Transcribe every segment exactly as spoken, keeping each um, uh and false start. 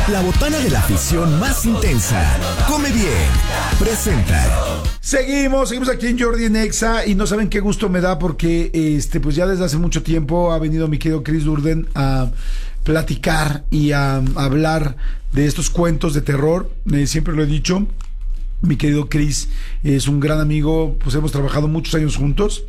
La botana de la afición más intensa. Come Bien presenta. Seguimos, seguimos aquí en Jordi en Exa y no saben qué gusto me da porque este pues ya desde hace mucho tiempo ha venido mi querido Chris Durden a platicar y a, a hablar de estos cuentos de terror. Eh, siempre lo he dicho, mi querido Chris es un gran amigo, pues hemos trabajado muchos años juntos.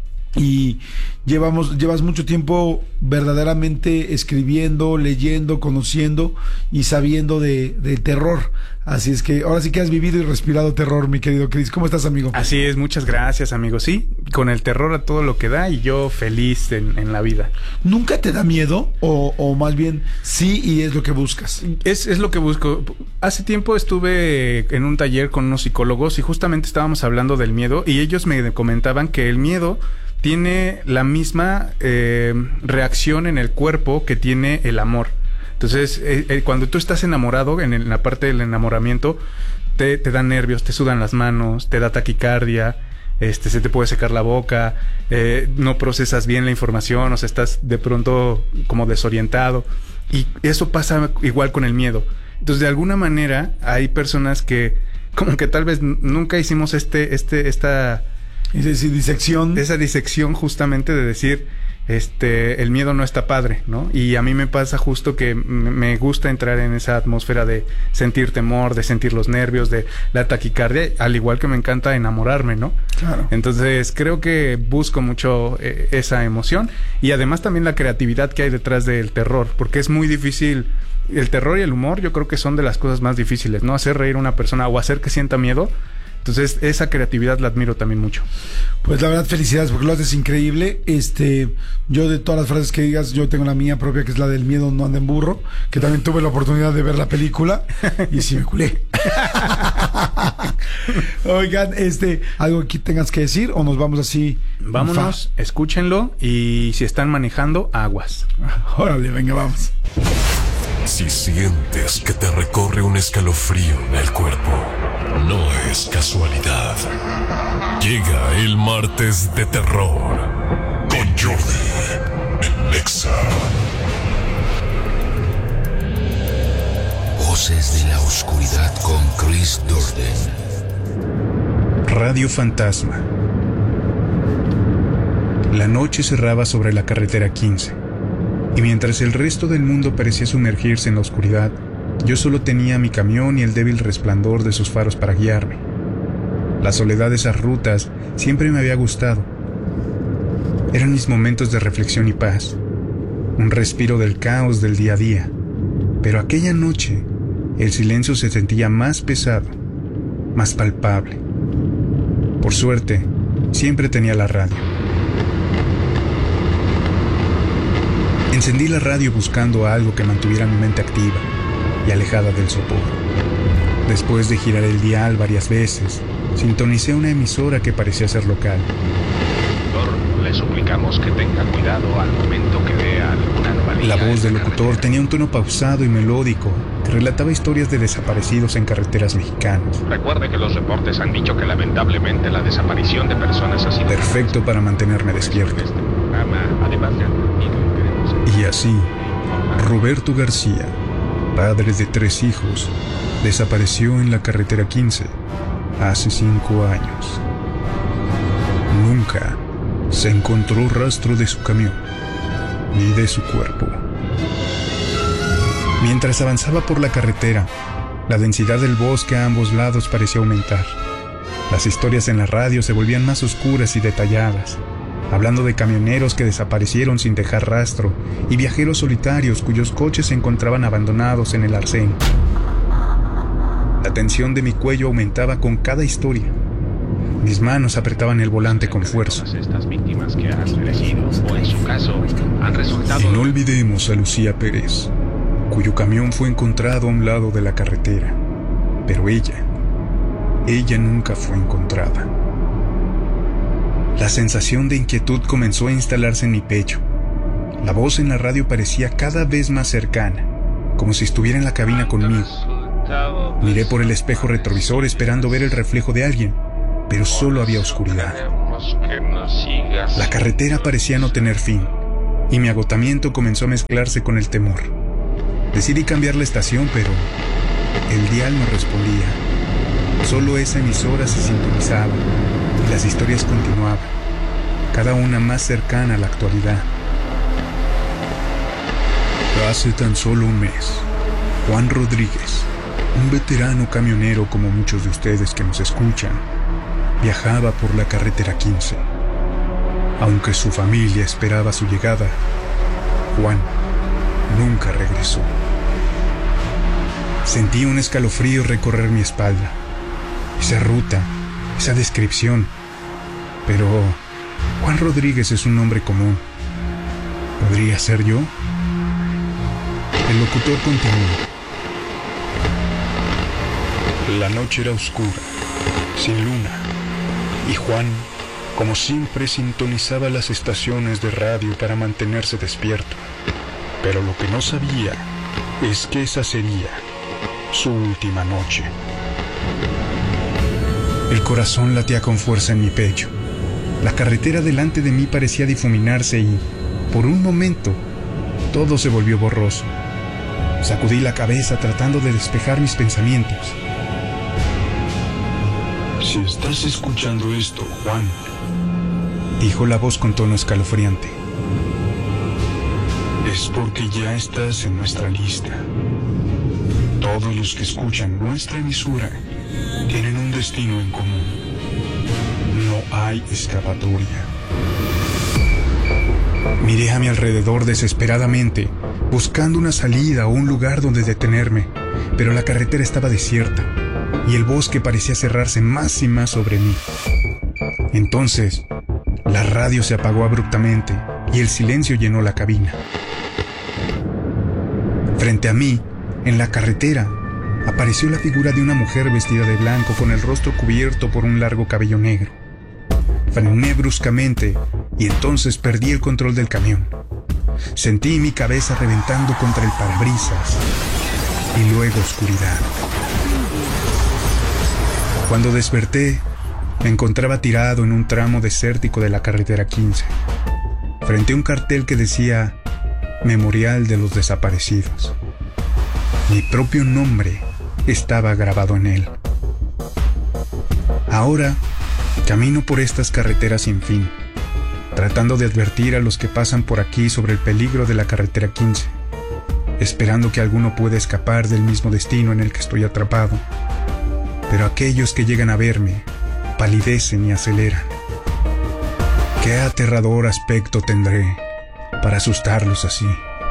Y llevamos, llevas mucho tiempo verdaderamente escribiendo, leyendo, conociendo y sabiendo de, de terror. Así es que ahora sí que has vivido y respirado terror, mi querido Chris. ¿Cómo estás, amigo? Así es, muchas gracias, amigo. Sí, con el terror a todo lo que da y yo feliz en, en la vida. ¿Nunca te da miedo? O, o más bien sí y es lo que buscas. Es, es lo que busco. Hace tiempo estuve en un taller con unos psicólogos y justamente estábamos hablando del miedo y ellos me comentaban que el miedo tiene la misma eh, reacción en el cuerpo que tiene el amor. Entonces, eh, eh, cuando tú estás enamorado, en, el, en la parte del enamoramiento, te, te dan nervios, te sudan las manos, te da taquicardia, este, se te puede secar la boca, eh, no procesas bien la información, o sea, estás de pronto como desorientado. Y eso pasa igual con el miedo. Entonces, de alguna manera, hay personas que como que tal vez nunca hicimos este, este, esta... Es decir, disección. Esa disección justamente de decir, este, el miedo no está padre, ¿no? Y a mí me pasa justo que me gusta entrar en esa atmósfera de sentir temor, de sentir los nervios, de la taquicardia, al igual que me encanta enamorarme, ¿no? Claro. Entonces creo que busco mucho eh, esa emoción y además también la creatividad que hay detrás del terror, porque es muy difícil. El terror y el humor yo creo que son de las cosas más difíciles, ¿no? Hacer reír a una persona o hacer que sienta miedo. Entonces, esa creatividad la admiro también mucho. Pues la verdad, felicidades, porque lo haces increíble. Este, yo de todas las frases que digas, yo tengo la mía propia, que es la del miedo no anda en burro, que también tuve la oportunidad de ver la película, y sí me culé. Oigan, este, ¿algo que tengas que decir o nos vamos así? Vámonos, fa? Escúchenlo, y si están manejando, aguas. Órale, venga, vamos. Si sientes que te recorre un escalofrío en el cuerpo, no es casualidad. Llega el martes de terror con Jordi en Exa. Voces de la oscuridad con Chris Durden. Radio Fantasma. La noche cerraba sobre la carretera quince, y mientras el resto del mundo parecía sumergirse en la oscuridad, yo solo tenía mi camión y el débil resplandor de sus faros para guiarme. La soledad de esas rutas siempre me había gustado. Eran mis momentos de reflexión y paz, un respiro del caos del día a día. Pero aquella noche, el silencio se sentía más pesado, más palpable. Por suerte, siempre tenía la radio. Encendí la radio buscando algo que mantuviera mi mente activa y alejada del sopor. Después de girar el dial varias veces, sintonicé una emisora que parecía ser local. Doctor, le suplicamos que tenga cuidado al momento que vea alguna anomalía. La voz del locutor tenía un tono pausado y melódico que relataba historias de desaparecidos en carreteras mexicanas. Recuerde que los reportes han dicho que lamentablemente la desaparición de personas ha sido perfecto para mantenerme despierto. Además de... Y así, Roberto García, padre de tres hijos, desapareció en la carretera quince hace cinco años. Nunca se encontró rastro de su camión ni de su cuerpo. Mientras avanzaba por la carretera, la densidad del bosque a ambos lados parecía aumentar. Las historias en la radio se volvían más oscuras y detalladas, hablando de camioneros que desaparecieron sin dejar rastro y viajeros solitarios cuyos coches se encontraban abandonados en el arcén. La tensión de mi cuello aumentaba con cada historia. Mis manos apretaban el volante con fuerza. Estas víctimas que han perecido, o en su caso, han resultado... Y no olvidemos a Lucía Pérez, cuyo camión fue encontrado a un lado de la carretera. Pero ella, ella nunca fue encontrada. La sensación de inquietud comenzó a instalarse en mi pecho. La voz en la radio parecía cada vez más cercana, como si estuviera en la cabina conmigo. Miré por el espejo retrovisor esperando ver el reflejo de alguien, pero solo había oscuridad. La carretera parecía no tener fin, y mi agotamiento comenzó a mezclarse con el temor. Decidí cambiar la estación, pero el dial no respondía. Solo esa emisora se sintonizaba y las historias continuaban, cada una más cercana a la actualidad. Hace tan solo un mes, Juan Rodríguez, un veterano camionero como muchos de ustedes que nos escuchan, viajaba por la carretera quince. Aunque su familia esperaba su llegada, Juan nunca regresó. Sentí un escalofrío recorrer mi espalda. Esa ruta, esa descripción. Pero Juan Rodríguez es un nombre común. ¿Podría ser yo? El locutor continuó. La noche era oscura, sin luna, y Juan, como siempre, sintonizaba las estaciones de radio para mantenerse despierto. Pero lo que no sabía es que esa sería su última noche. El corazón latía con fuerza en mi pecho. La carretera delante de mí parecía difuminarse y, por un momento, todo se volvió borroso. Sacudí la cabeza tratando de despejar mis pensamientos. Si estás escuchando esto, Juan, dijo la voz con tono escalofriante, es porque ya estás en nuestra lista. Todos los que escuchan nuestra emisora tienen un destino en común. No hay escapatoria. Miré a mi alrededor desesperadamente, buscando una salida o un lugar donde detenerme, pero la carretera estaba desierta y el bosque parecía cerrarse más y más sobre mí. Entonces, la radio se apagó abruptamente y el silencio llenó la cabina. Frente a mí, en la carretera, apareció la figura de una mujer vestida de blanco con el rostro cubierto por un largo cabello negro. Frené bruscamente y entonces perdí el control del camión. Sentí mi cabeza reventando contra el parabrisas y luego oscuridad. Cuando desperté, me encontraba tirado en un tramo desértico de la carretera quince, frente a un cartel que decía Memorial de los Desaparecidos. Mi propio nombre estaba grabado en él. Ahora camino por estas carreteras sin fin, tratando de advertir a los que pasan por aquí sobre el peligro de la carretera quince, esperando que alguno pueda escapar del mismo destino en el que estoy atrapado. Pero aquellos que llegan a verme palidecen y aceleran. ¿Qué aterrador aspecto tendré para asustarlos así?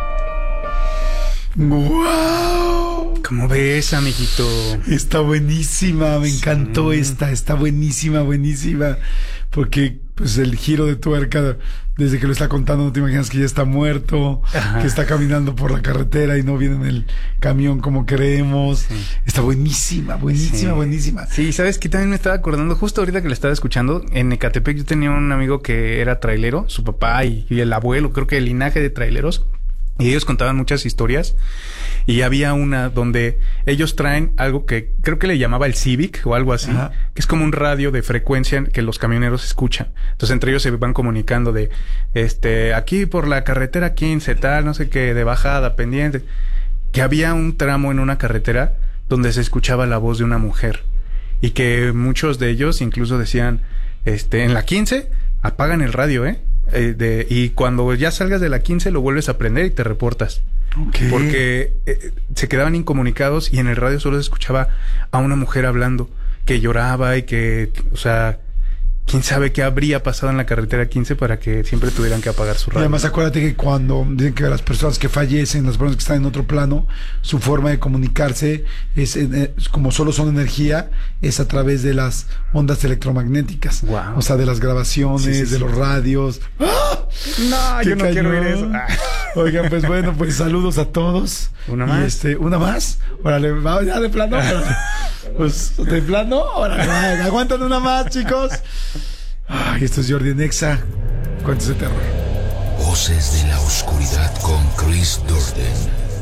¡Wow! ¿Cómo ves, amiguito? Está buenísima, me encantó sí. esta, está buenísima, buenísima. Porque pues el giro de tuerca, desde que lo está contando, no te imaginas que ya está muerto, ajá, que está caminando por la carretera y no viene en el camión como creemos. Sí. Está buenísima, buenísima, sí. buenísima. Sí, ¿sabes qué? También me estaba acordando, justo ahorita que le estaba escuchando, en Ecatepec yo tenía un amigo que era trailero, su papá y, y el abuelo, creo que el linaje de traileros. Y ellos contaban muchas historias y había una donde ellos traen algo que creo que le llamaba el Civic o algo así, ajá, que es como un radio de frecuencia que los camioneros escuchan. Entonces entre ellos se van comunicando de, este, aquí por la carretera quince, tal, no sé qué, de bajada, pendiente. Que había un tramo en una carretera donde se escuchaba la voz de una mujer y que muchos de ellos incluso decían, este, en la quince apagan el radio, ¿eh? Eh, de, y cuando ya salgas de la quince lo vuelves a prender y te reportas. Okay. Porque eh, se quedaban incomunicados y en el radio solo se escuchaba a una mujer hablando que lloraba y que, o sea, quién sabe qué habría pasado en la carretera quince para que siempre tuvieran que apagar su radio. Y además acuérdate que cuando dicen que las personas que fallecen, las personas que están en otro plano, su forma de comunicarse es, es como solo son energía, es a través de las ondas electromagnéticas. Wow. O sea, de las grabaciones, sí, sí, sí, de los radios. ¡Ah! No, yo no cañón. quiero oír eso. Ah. Oigan, pues bueno, pues saludos a todos. ¿Una más? Y este, ¿una más? Órale, vamos ya de plano. Pues de plano, órale, aguantan una más, chicos. Ay, esto es Jordi en Exa. Cuéntanos de terror. Voces de la oscuridad con Chris Durden.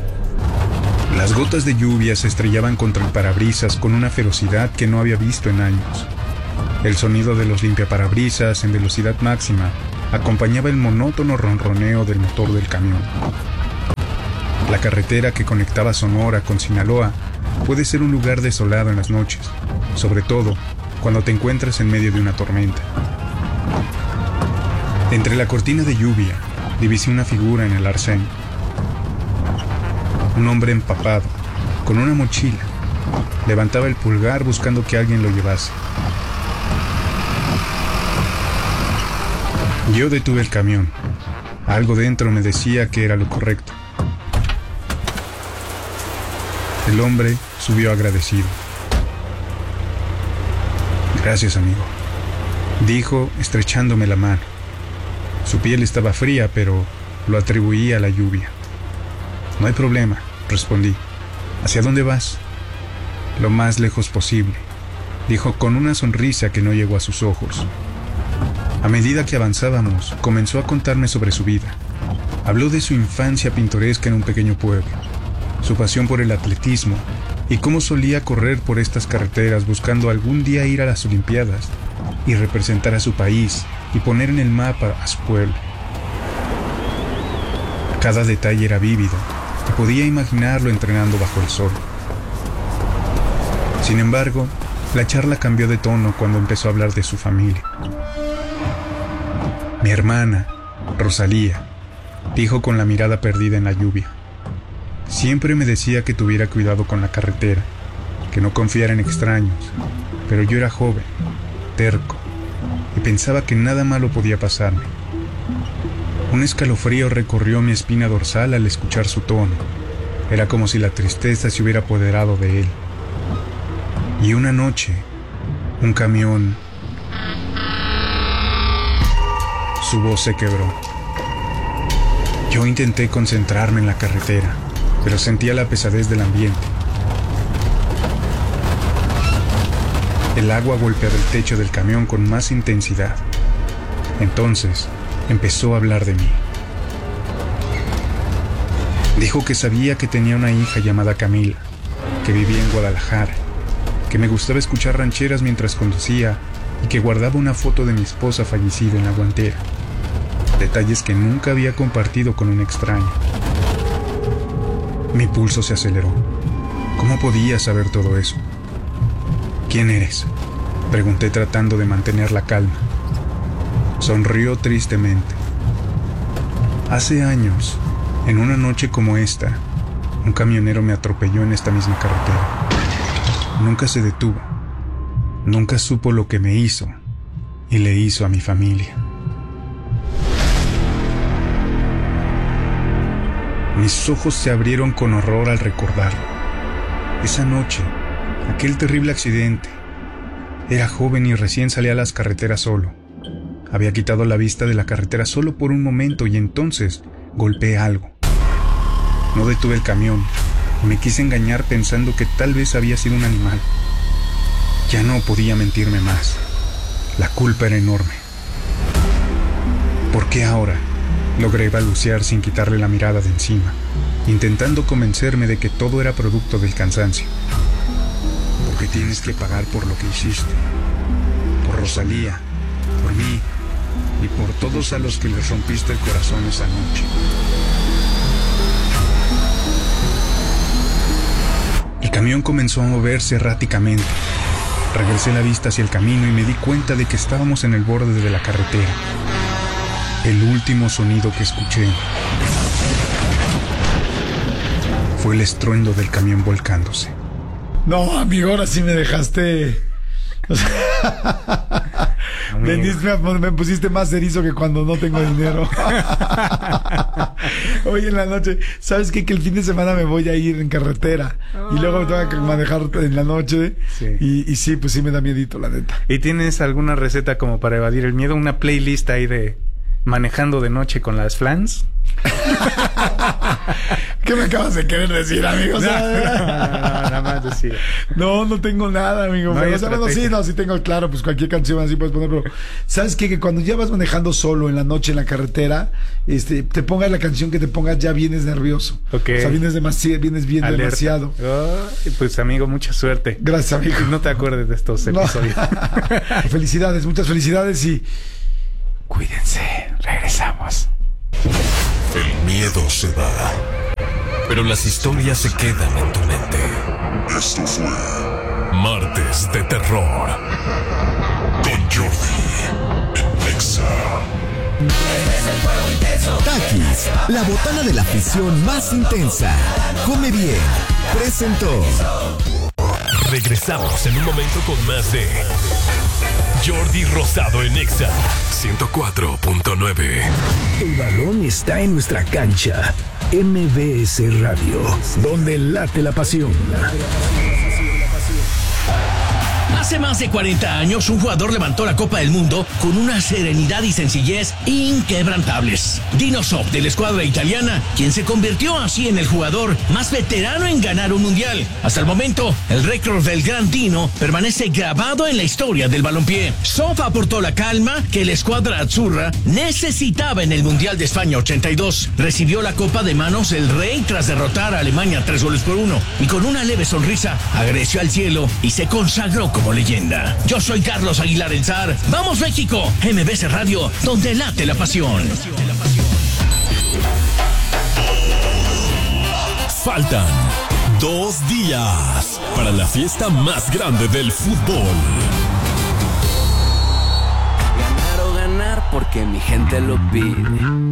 Las gotas de lluvia se estrellaban contra el parabrisas con una ferocidad que no había visto en años. El sonido de los limpiaparabrisas en velocidad máxima acompañaba el monótono ronroneo del motor del camión. La carretera que conectaba Sonora con Sinaloa puede ser un lugar desolado en las noches, sobre todo cuando te encuentras en medio de una tormenta. Entre la cortina de lluvia, divisé una figura en el arcén. Un hombre empapado, con una mochila, levantaba el pulgar buscando que alguien lo llevase. Yo detuve el camión. Algo dentro me decía que era lo correcto. El hombre subió agradecido. Gracias, amigo, dijo estrechándome la mano. Su piel estaba fría, pero lo atribuía a la lluvia. No hay problema, respondí. ¿Hacia dónde vas? Lo más lejos posible, dijo con una sonrisa que no llegó a sus ojos. A medida que avanzábamos, comenzó a contarme sobre su vida. Habló de su infancia pintoresca en un pequeño pueblo, su pasión por el atletismo y cómo solía correr por estas carreteras buscando algún día ir a las Olimpiadas y representar a su país y poner en el mapa a su pueblo. Cada detalle era vívido y podía imaginarlo entrenando bajo el sol. Sin embargo, la charla cambió de tono cuando empezó a hablar de su familia. Mi hermana, Rosalía, dijo con la mirada perdida en la lluvia. Siempre me decía que tuviera cuidado con la carretera, que no confiara en extraños, pero yo era joven, terco, y pensaba que nada malo podía pasarme. Un escalofrío recorrió mi espina dorsal al escuchar su tono. Era como si la tristeza se hubiera apoderado de él. Y una noche, un camión... Su voz se quebró. Yo intenté concentrarme en la carretera, pero sentía la pesadez del ambiente. El agua golpeaba el techo del camión con más intensidad. Entonces, empezó a hablar de mí. Dijo que sabía que tenía una hija llamada Camila, que vivía en Guadalajara, que me gustaba escuchar rancheras mientras conducía y que guardaba una foto de mi esposa fallecida en la guantera. Detalles que nunca había compartido con un extraño. Mi pulso se aceleró. ¿Cómo podía saber todo eso? ¿Quién eres?, pregunté tratando de mantener la calma. Sonrió tristemente. Hace años, en una noche como esta, un camionero me atropelló en esta misma carretera. Nunca se detuvo. Nunca supo lo que me hizo y le hizo a mi familia. Mis ojos se abrieron con horror al recordarlo. Esa noche, aquel terrible accidente. Era joven y recién salía a las carreteras solo. Había quitado la vista de la carretera solo por un momento y entonces golpeé algo. No detuve el camión y me quise engañar pensando que tal vez había sido un animal. Ya no podía mentirme más. La culpa era enorme. ¿Por qué ahora? Logré balbucear sin quitarle la mirada de encima, intentando convencerme de que todo era producto del cansancio. Porque tienes que pagar por lo que hiciste. Por Rosalía, por mí y por todos a los que les rompiste el corazón esa noche. El camión comenzó a moverse erráticamente. Regresé la vista hacia el camino y me di cuenta de que estábamos en el borde de la carretera. El último sonido que escuché fue el estruendo del camión volcándose. No, amigo, ahora sí me dejaste... O sea, me, me, me pusiste más erizo que cuando no tengo dinero. Hoy en la noche, ¿sabes qué? Que el fin de semana me voy a ir en carretera y luego me tengo que manejar en la noche. Sí. Y, y sí, pues sí me da miedito, la neta. ¿Y tienes alguna receta como para evadir el miedo? ¿Una playlist ahí de manejando de noche con las flans? ¿Qué me acabas de querer decir, amigo? No, no, no, no, nada más decir. No, no tengo nada, amigo. No, pero, o sea, bueno, sí, no, sí tengo claro, pues cualquier canción así puedes poner, pero ¿sabes qué? Que cuando ya vas manejando solo en la noche en la carretera, este, te pongas la canción que te pongas, ya vienes nervioso. Okay. O sea, vienes demasiado, vienes bien Alerta. demasiado. Oh, pues, amigo, mucha suerte. Gracias, amigo. No te acuerdes de estos episodios. No. Felicidades, muchas felicidades y cuídense. Regresamos. El miedo se va, pero las historias se quedan en tu mente. Esto fue Martes de Terror con Jordi en Exa. Takis, la botana de la afición más intensa. Come bien. Presentó. Regresamos en un momento con más de Jordi Rosado en Exa ciento cuatro punto nueve. El balón está en nuestra cancha. M B S Radio, donde late la pasión. Hace más de cuarenta años, un jugador levantó la Copa del Mundo con una serenidad y sencillez inquebrantables. Dino Zoff, de la escuadra italiana, quien se convirtió así en el jugador más veterano en ganar un mundial. Hasta el momento, el récord del gran Dino permanece grabado en la historia del balompié. Zoff aportó la calma que la escuadra azzurra necesitaba en el Mundial de España ochenta y dos. Recibió la copa de manos del rey tras derrotar a Alemania tres goles por uno y con una leve sonrisa agradeció al cielo y se consagró como leyenda. Yo soy Carlos Aguilar El Zar. ¡Vamos México! M B S Radio, donde late la pasión. Faltan dos días para la fiesta más grande del fútbol. Ganar o ganar porque mi gente lo pide.